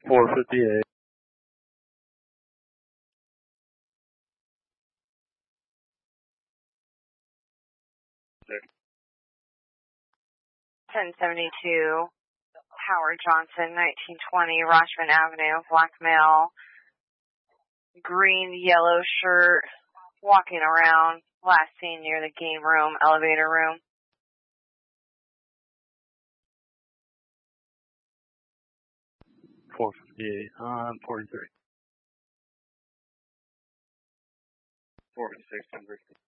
458. Sure. 1072, Howard Johnson, 1920, Rochman Avenue, black male, green, yellow shirt, walking around, last seen near the game room, elevator room. On 43. 46, 10